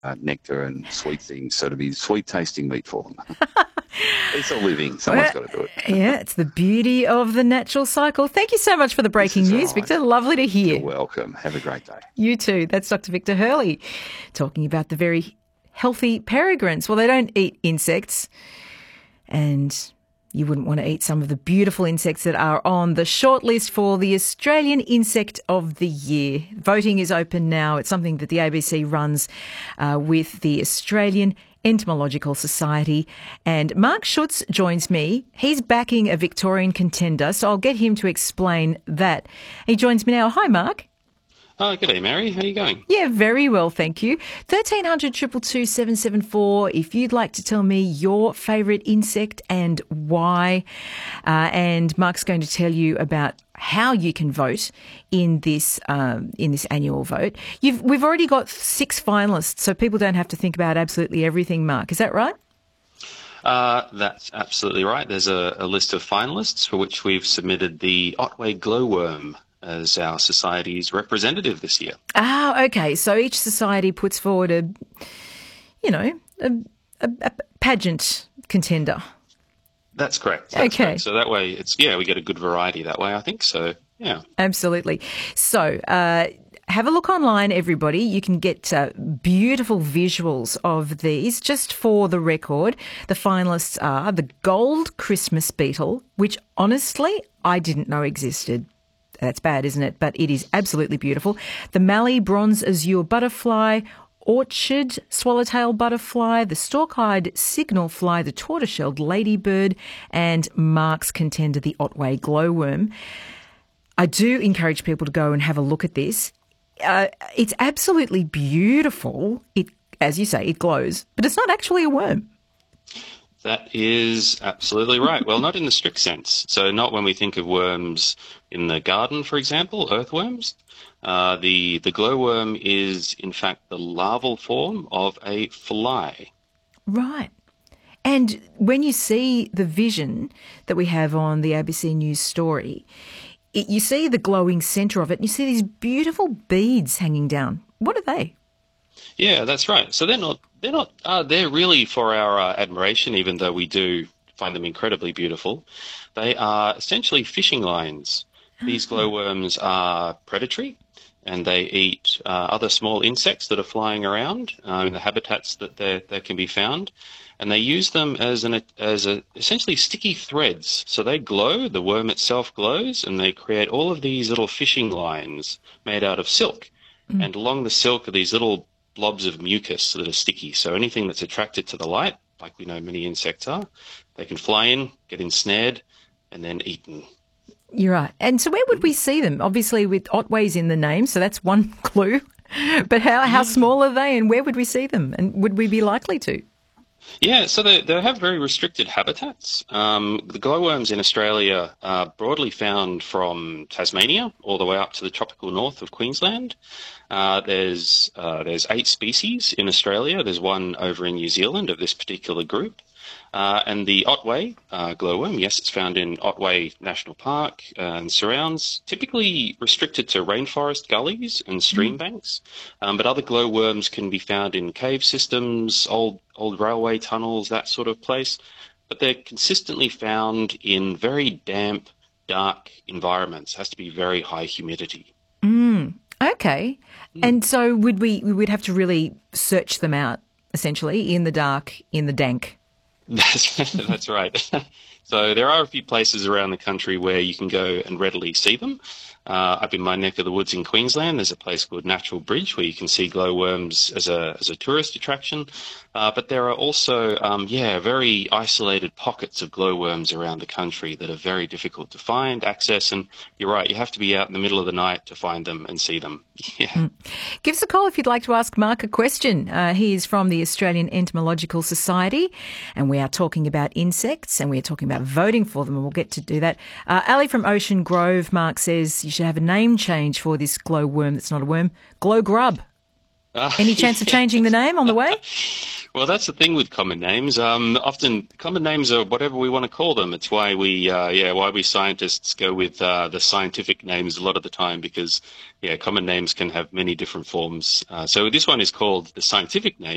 nectar and sweet things. So to be sweet tasting meat for them. It's a living. Someone's Well, got to do it. yeah, it's the beauty of the natural cycle. Thank you so much for the This breaking is all news, right. Victor. Lovely to You're hear. welcome. Have a great day. You too. That's Dr. Victor Hurley talking about the very healthy peregrines. Well, they don't eat insects, and you wouldn't want to eat some of the beautiful insects that are on the shortlist for the Australian Insect of the Year. Voting is open now. It's something that the ABC runs with the Australian Entomological Society. And Mark Schutz joins me. He's backing a Victorian contender, so I'll get him to explain that. He joins me now. Hi, Mark. Good day, Mary. How are you going? Yeah, very well, thank you. 1300 222 774 if you'd like to tell me your favourite insect and why. And Mark's going to tell you about how you can vote in this annual vote. We've already got 6 finalists, so people don't have to think about absolutely everything, Mark. Is that right? That's absolutely right. There's a list of finalists for which we've submitted the Otway glowworm as our society's representative this year. Ah, okay. So each society puts forward a pageant contender. That's correct. Okay. Correct. So that way, we get a good variety that way, I think. So, yeah. Absolutely. So, have a look online, everybody. You can get beautiful visuals of these. Just for the record, the finalists are the gold Christmas beetle, which honestly I didn't know existed. That's bad, isn't it? But it is absolutely beautiful. The Mallee bronze azure butterfly, orchard swallowtail butterfly, the stalk-eyed signal fly, the tortoise-shelled ladybird, and Mark's contender, the Otway glowworm. I do encourage people to go and have a look at this. It's absolutely beautiful. It, as you say, it glows, but it's not actually a worm. That is absolutely right. Well, not in the strict sense. So not when we think of worms in the garden, for example, earthworms. The glowworm is, in fact, the larval form of a fly. Right. And when you see the vision that we have on the ABC News story, you see the glowing centre of it, and you see these beautiful beads hanging down. What are they? Yeah, that's right. So they're really for our admiration, even though we do find them incredibly beautiful. They are essentially fishing lines. These glowworms are predatory, and they eat other small insects that are flying around in the habitats that they can be found. And they use them as essentially sticky threads. So they glow, the worm itself glows, and they create all of these little fishing lines made out of silk. Mm. And along the silk are these little blobs of mucus that are sticky. So anything that's attracted to the light, like we know many insects are, they can fly in, get ensnared, and then eaten. You're right. And so where would we see them? Obviously with Otways in the name, so that's one clue. But how small are they, and where would we see them? And would we be likely to? Yeah, so they have very restricted habitats. The glowworms in Australia are broadly found from Tasmania all the way up to the tropical north of Queensland. There's 8 species in Australia. There's one over in New Zealand of this particular group. And the Otway glowworm, yes, it's found in Otway National Park and surrounds, typically restricted to rainforest gullies and stream banks. But other glowworms can be found in cave systems, old railway tunnels, that sort of place. But they're consistently found in very damp, dark environments. It has to be very high humidity. Okay. And so we'd have to really search them out, essentially, in the dark, in the dank. That's right. So there are a few places around the country where you can go and readily see them. Up in my neck of the woods in Queensland, there's a place called Natural Bridge where you can see glowworms as a tourist attraction. But there are also, very isolated pockets of glowworms around the country that are very difficult to find, access. And you're right, you have to be out in the middle of the night to find them and see them. Yeah. Give us a call if you'd like to ask Mark a question. He is from the Australian Entomological Society, and we are talking about insects, and we're talking about voting for them, and we'll get to do that. Ali from Ocean Grove, Mark says you should have a name change for this glowworm that's not a worm. Glow grub. Any chance of changing the name on the way? Well, that's the thing with common names. Often common names are whatever we want to call them. It's why we scientists go with the scientific names a lot of the time because, common names can have many different forms. So this one is called the scientific name.